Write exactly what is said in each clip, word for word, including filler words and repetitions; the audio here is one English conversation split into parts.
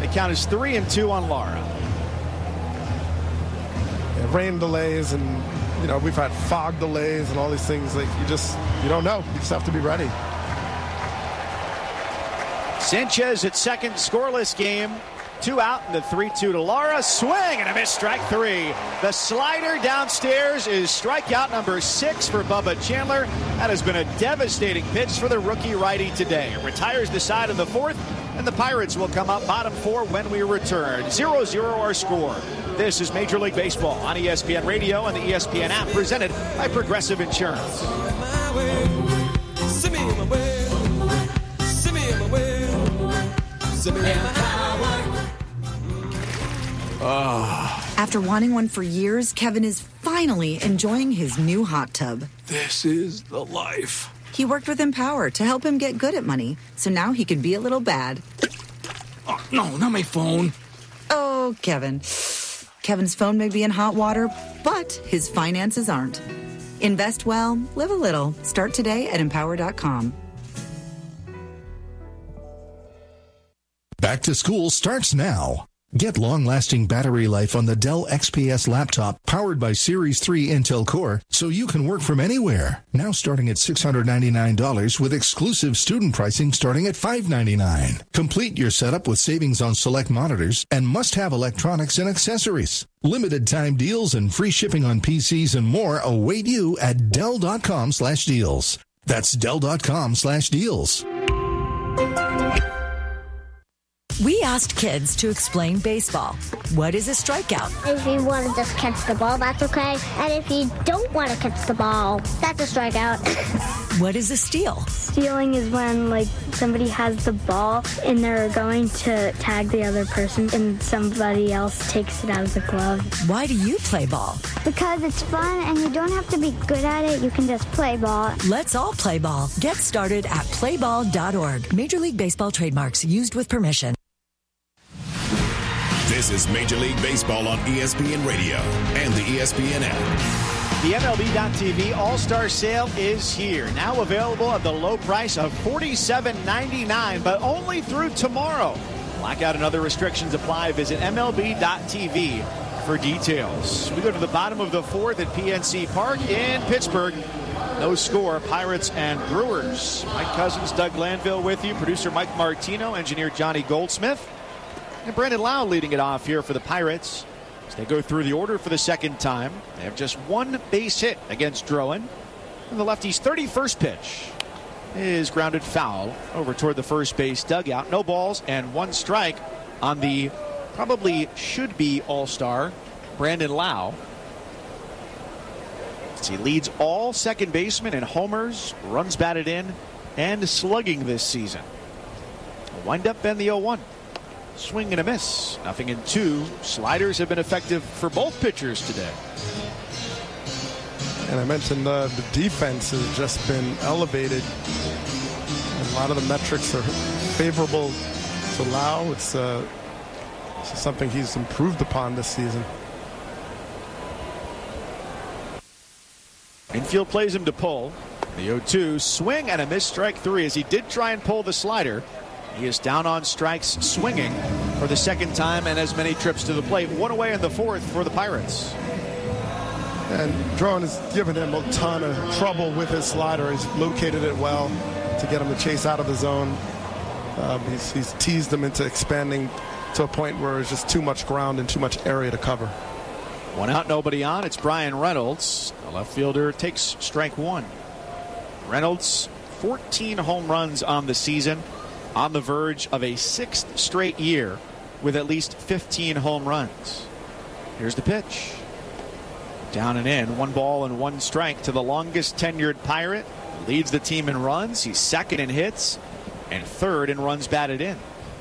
The count is three and two on Lara. Yeah, rain delays, and you know we've had fog delays and all these things. Like you just you don't know. You just have to be ready. Sanchez at second, scoreless game. Two out and the three two to Lara. Swing and a miss, strike three. The slider downstairs is strikeout number six for Bubba Chandler. That has been a devastating pitch for the rookie righty today. It retires the side in the fourth, and the Pirates will come up bottom four when we return. zero zero our score. This is Major League Baseball on E S P N Radio and the E S P N app, presented by Progressive Insurance. Oh. After wanting one for years, Kevin is finally enjoying his new hot tub. This is the life. He worked with Empower to help him get good at money, so now he can be a little bad. Oh, no, not my phone. Oh, Kevin. Kevin's phone may be in hot water, but his finances aren't. Invest well, live a little. Start today at empower dot com. Back to school starts now. Get long-lasting battery life on the Dell X P S laptop powered by Series three Intel Core so you can work from anywhere. Now starting at six hundred ninety-nine dollars with exclusive student pricing starting at five hundred ninety-nine dollars. Complete your setup with savings on select monitors and must-have electronics and accessories. Limited time deals and free shipping on P Cs and more await you at Dell dot com slash deals. That's Dell dot com slash deals. We asked kids to explain baseball. What is a strikeout? If you want to just catch the ball, that's okay. And if you don't want to catch the ball, that's a strikeout. What is a steal? Stealing is when, like, somebody has the ball and they're going to tag the other person and somebody else takes it out of the glove. Why do you play ball? Because it's fun and you don't have to be good at it. You can just play ball. Let's all play ball. Get started at play ball dot org. Major League Baseball trademarks used with permission. This is Major League Baseball on E S P N Radio and the E S P N app. The M L B dot T V All-Star Sale is here. Now available at the low price of forty-seven ninety-nine, but only through tomorrow. Blackout and other restrictions apply. Visit M L B dot T V for details. We go to the bottom of the fourth at P N C Park in Pittsburgh. No score, Pirates and Brewers. Mike Cousins, Doug Glanville with you. Producer Mike Martino, engineer Johnny Goldsmith. And Brandon Lau leading it off here for the Pirates as they go through the order for the second time. They have just one base hit against Drowan. And the lefty's thirty-first pitch is grounded foul over toward the first base dugout. No balls and one strike on the probably should be all-star Brandon Lau. He leads all second basemen in homers, runs batted in, and slugging this season. A wind-up and the oh one. Swing and a miss. Nothing in two. Sliders have been effective for both pitchers today. And I mentioned uh, the defense has just been elevated. And a lot of the metrics are favorable to Lau. It's, uh, it's something he's improved upon this season. Infield plays him to pull. The oh two. Swing and a miss, strike three, as he did try and pull the slider. He is down on strikes, swinging for the second time and as many trips to the plate. One away in the fourth for the Pirates. And Drowan has given him a ton of trouble with his slider. He's located it well to get him to chase out of the zone. Um, he's, he's teased him into expanding to a point where it's just too much ground and too much area to cover. One out, nobody on. It's Brian Reynolds. The left fielder takes strike one. Reynolds, fourteen home runs on the season. On the verge of a sixth straight year with at least fifteen home runs. Here's the pitch. Down and in. One ball and one strike to the longest tenured Pirate. Leads the team in runs. He's second in hits and third in runs batted in.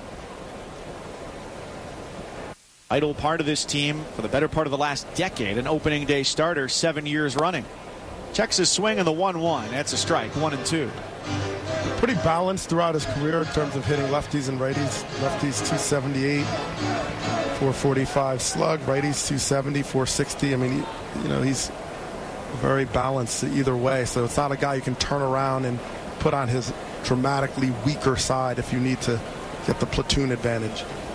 Vital part of this team for the better part of the last decade. An opening day starter seven years running. Checks his swing in the one one. That's a strike. One and two. Pretty balanced throughout his career in terms of hitting lefties and righties. Lefties two seventy-eight, four forty-five slug. Righties two seventy, four sixty. I mean, he, you know, he's very balanced either way. So it's not a guy you can turn around and put on his dramatically weaker side if you need to get the platoon advantage.